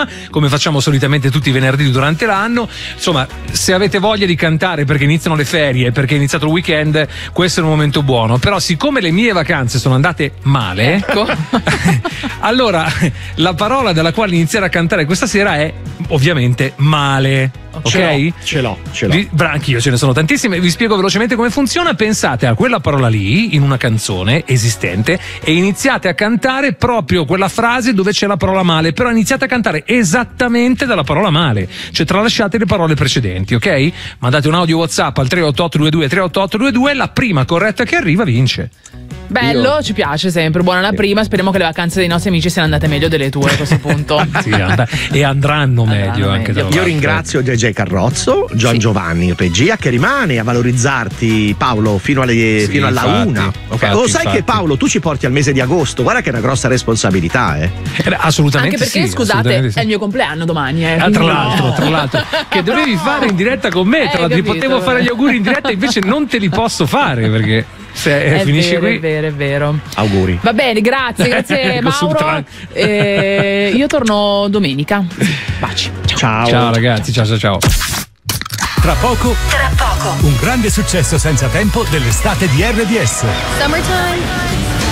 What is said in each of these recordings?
prima, come facciamo solitamente tutti i venerdì durante l'anno. Insomma, se avete voglia di cantare perché iniziano le ferie, perché è iniziato il weekend, questo è un momento buono. Però siccome le mie vacanze sono andate male, ecco, allora la parola dalla quale iniziare a cantare questa sera è ovviamente male. Ok? Ce l'ho. Anch'io ce ne sono tantissime. Vi spiego velocemente come funziona. Pensate a quella parola lì in una canzone esistente e iniziate a cantare proprio quella frase dove c'è la parola male, però iniziate a cantare esattamente dalla parola male, cioè tralasciate le parole precedenti, ok? Mandate un audio WhatsApp al 38822 la prima corretta che arriva vince. Bello, ci piace sempre, buona la prima. Speriamo che le vacanze dei nostri amici siano andate meglio delle tue a questo punto. Sì, e andranno meglio anche da Io ringrazio DJ Carrozzo, Gian Giovanni in regia, che rimane a valorizzarti, Paolo, fino alla una. Okay. Sai che Paolo, tu ci porti al mese di agosto, guarda che è una grossa responsabilità, assolutamente. Anche perché, scusate, è il mio compleanno domani. Tra l'altro, che dovevi fare in diretta con me, ti potevo fare gli auguri in diretta, invece non te li posso fare perché se finisci qui. È vero. Auguri. Va bene, grazie Mauro. Io torno domenica. Baci. Ciao ragazzi, ciao. Tra poco, un grande successo senza tempo dell'estate di RDS. Summertime.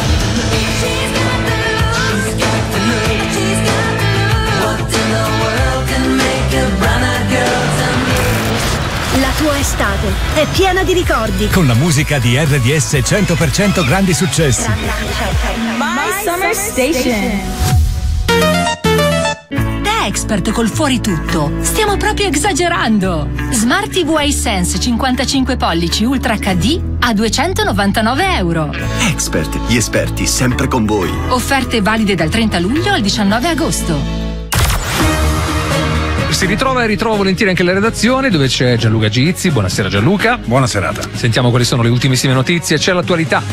La tua estate è piena di ricordi. Con la musica di RDS 100% grandi successi. My Summer Station. Da Expert col fuori tutto. Stiamo proprio esagerando. Smart TV iSense 55 pollici Ultra HD a €299. Expert, gli esperti sempre con voi. Offerte valide dal 30 luglio al 19 agosto. Si ritrova volentieri anche la redazione dove c'è Gianluca Gizzi. Buonasera Gianluca. Buona serata. Sentiamo quali sono le ultimissime notizie, c'è l'attualità.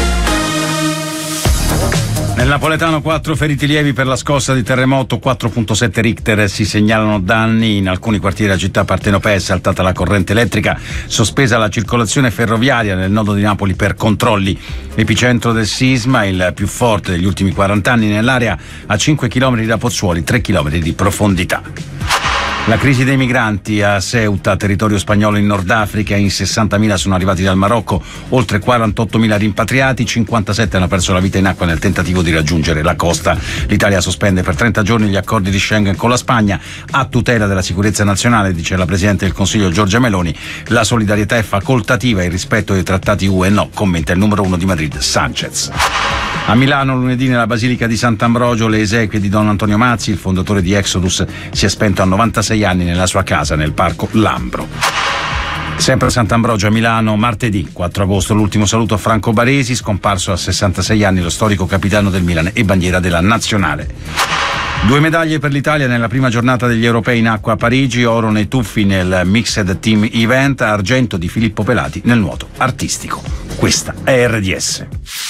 Nel napoletano 4 feriti lievi per la scossa di terremoto, 4.7 Richter, si segnalano danni in alcuni quartieri della città partenopea, è saltata la corrente elettrica, sospesa la circolazione ferroviaria nel nodo di Napoli per controlli. L'epicentro del sisma, il più forte degli ultimi 40 anni nell'area, a 5 km da Pozzuoli, 3 km di profondità. La crisi dei migranti a Ceuta, territorio spagnolo in Nord Africa, in 60.000 sono arrivati dal Marocco, oltre 48.000 rimpatriati, 57 hanno perso la vita in acqua nel tentativo di raggiungere la costa. L'Italia sospende per 30 giorni gli accordi di Schengen con la Spagna a tutela della sicurezza nazionale, dice la Presidente del Consiglio Giorgia Meloni. La solidarietà è facoltativa, il rispetto dei trattati UE no, commenta il numero 1 di Madrid, Sanchez. A Milano lunedì nella Basilica di Sant'Ambrogio le esequie di Don Antonio Mazzi, il fondatore di Exodus, si è spento a 96 anni nella sua casa nel parco Lambro. Sempre a Sant'Ambrogio a Milano, martedì 4 agosto, l'ultimo saluto a Franco Baresi, scomparso a 66 anni, lo storico capitano del Milan e bandiera della Nazionale. 2 medaglie per l'Italia nella prima giornata degli europei in acqua a Parigi, oro nei tuffi nel Mixed Team Event, argento di Filippo Pelati nel nuoto artistico. Questa è RDS.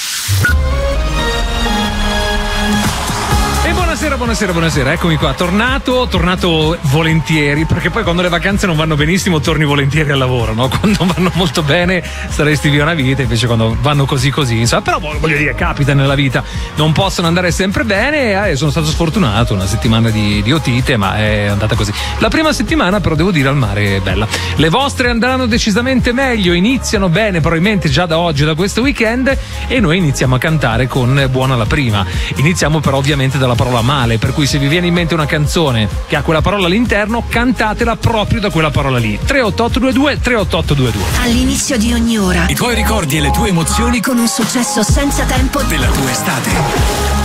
Buonasera, eccomi qua, tornato volentieri, perché poi quando le vacanze non vanno benissimo torni volentieri al lavoro, no? Quando vanno molto bene staresti via una vita, invece quando vanno così, insomma, però voglio dire, capita nella vita, non possono andare sempre bene, sono stato sfortunato, una settimana di otite, ma è andata così. La prima settimana però devo dire al mare è bella. Le vostre andranno decisamente meglio, iniziano bene probabilmente già da oggi, da questo weekend, e noi iniziamo a cantare con buona la prima. Iniziamo però ovviamente dalla parola male, per cui se vi viene in mente una canzone che ha quella parola all'interno, cantatela proprio da quella parola lì. 38822. All'inizio di ogni ora I tuoi ricordi e le tue emozioni con un successo senza tempo della tua estate.